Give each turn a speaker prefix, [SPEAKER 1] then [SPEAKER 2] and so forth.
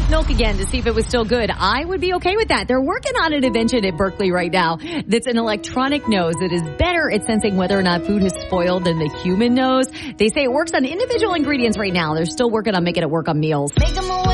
[SPEAKER 1] milk again to see if it was still good. I would be okay with that. They're working on an invention at Berkeley right now that's an electronic nose that is better at sensing whether or not food has spoiled than the human nose. They say it works on individual ingredients right now. They're still working on making it work on meals.